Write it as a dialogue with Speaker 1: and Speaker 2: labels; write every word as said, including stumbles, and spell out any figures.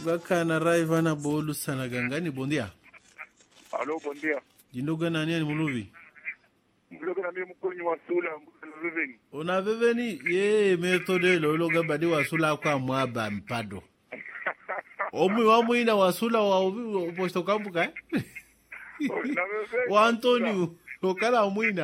Speaker 1: Bacana raiva na bolu sana gangani, bom dia.
Speaker 2: Alô, bom dia.
Speaker 1: Jinduga na nani muluvi?
Speaker 2: Muluga na mimi mkonyo wa sula mveveni.
Speaker 1: Una veveni ye metode lo lo gabadi wasula kwa mwaba mpado. Omu wa muina wasula wa uposto kambuka eh? Wa Antonio, lokala muina.